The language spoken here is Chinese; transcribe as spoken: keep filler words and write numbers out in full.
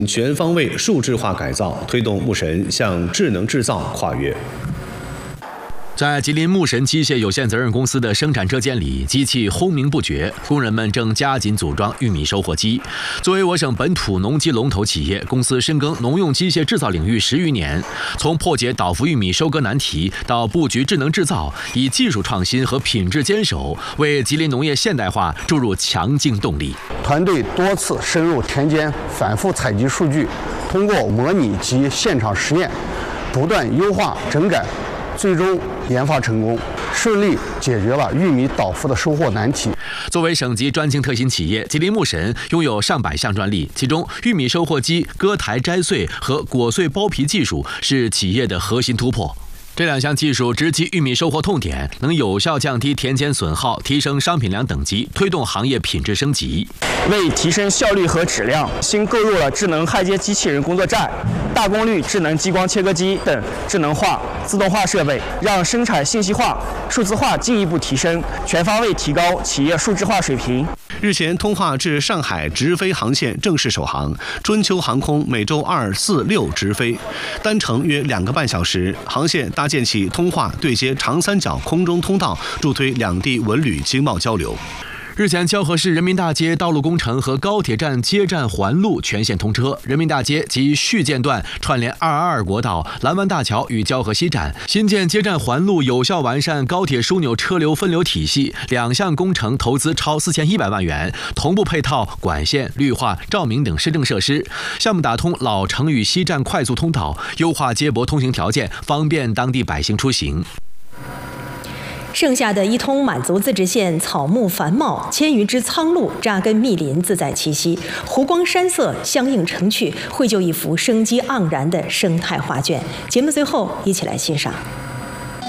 全方位数字化改造，推动牧神向智能制造跨越。 在吉林牧神机械有限责任公司的生产车间里，机器轰鸣不绝，工人们正加紧组装玉米收获机。作为我省本土农机龙头企业，公司深耕农用机械制造领域十余年，从破解倒伏玉米收割难题到布局智能制造，以技术创新和品质坚守，为吉林农业现代化注入强劲动力。 团队多次深入田间，反复采集数据，通过模拟及现场实验，不断优化整改。 最终研发成功，顺利解决了玉米倒伏的收获难题。 作为省级专精特新企业，吉林牧神拥有上百项专利，其中玉米收获机割台摘穗和果穗剥皮技术是企业的核心突破。 这两项技术直击玉米收获痛点，能有效降低田间损耗，提升商品粮等级，推动行业品质升级。 为提升效率和质量，新购入了智能焊接机器人工作站、大功率智能激光切割机等智能化、自动化设备，让生产信息化、数字化进一步提升，全方位提高企业数字化水平。 日前，通化至上海直飞航线正式首航，春秋航空每周二、四、六直飞，单程约两个半小时。航线搭建起通化对接长三角空中通道，助推两地文旅经贸交流。 日前，蛟河市人民大街道路工程和高铁站接站环路全线通车，人民大街及续建段串联二二二国道、蓝湾大桥与蛟河西站，新建接站环路有效完善高铁枢纽车流分流体系。两项工程投资超四千一百万元，同步配套管线、绿化、照明等市政设施。项目打通老城与西站快速通道，优化接驳通行条件，方便当地百姓出行。 剩下的一通满族自治县草木繁茂，千余只苍鹭扎根密林，自在栖息，湖光山色相映成趣，绘就一幅生机盎然的生态画卷。节目最后，一起来欣赏。